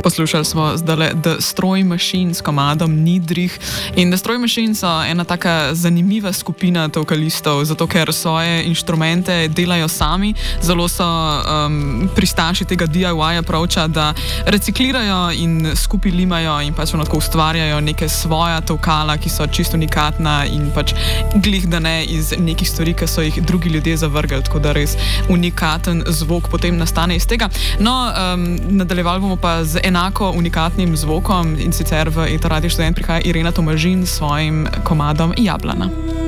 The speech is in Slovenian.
Poslušali smo zdaj The Destroy Machine s komadom Nidrih. In Destroy Machine so ena taka zanimiva skupina vokalistov, zato ker svoje inštrumente delajo sami. Zelo so pristaši tega DIY approacha, da reciklirajo in skupaj limajo in pač tako ustvarjajo neke svoja vokala, ki so čisto unikatna in pač glih da ne iz nekih stvari, ki so jih drugi ljudje zavrgli, tako da res unikaten zvok potem nastane iz tega. No, nadaljevali bomo pa z enako unikatnim zvokom in sicer v Eter Radio Študent prihaja Irena Tomažin s svojim komadom Jablana.